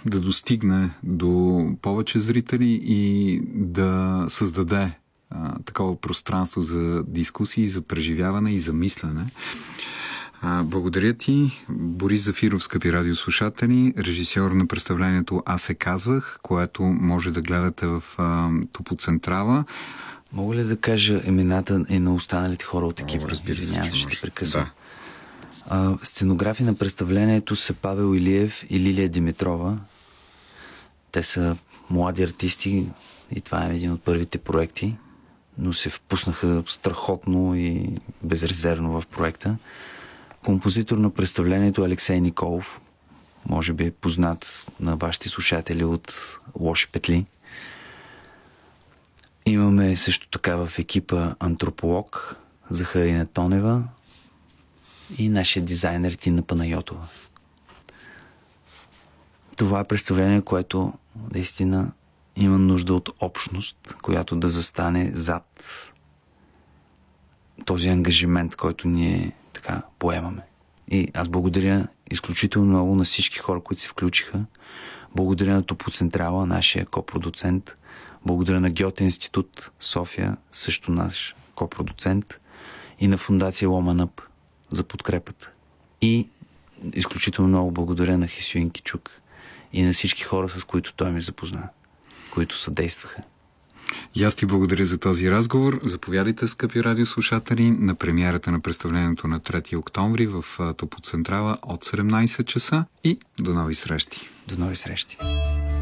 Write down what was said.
да достигне до повече зрители и да създаде такова пространство за дискусии, за преживяване и за мислене. Благодаря ти, Борис Зафиров, скъпи радиослушатели, режисьор на представлението "Аз се казвах", което може да гледате в Топоцентрала. Мога ли да кажа имената и на останалите хора от екипа? Извинявам се, ще прекъсвам. Сценографи на представлението са Павел Илиев и Лилия Димитрова. Те са млади артисти и това е един от първите проекти, но се впуснаха страхотно и безрезервно в проекта. Композитор на представлението Алексей Николов, може би е познат на вашите слушатели от "Лоши петли". Имаме също така в екипа антрополог Захарина Тонева и нашия дизайнер Тина Панайотова. Това е представление, което наистина има нужда от общност, която да застане зад този ангажимент, който ние така поемаме. И аз благодаря изключително много на всички хора, които се включиха. Благодаря на Топоцентрала, нашия копродуцент. Благодаря на Гьоте институт София, също наш копродуцент. И на фондация Ломанъп за подкрепата. И изключително много благодаря на Хисюин Кичук и на всички хора, с които той ми запозна, които съдействаха. И аз ти благодаря за този разговор. Заповядайте, скъпи радиослушатели, на премиерата на представлението на 3 октомври в Топоцентрала от 17 часа и до нови срещи. До нови срещи.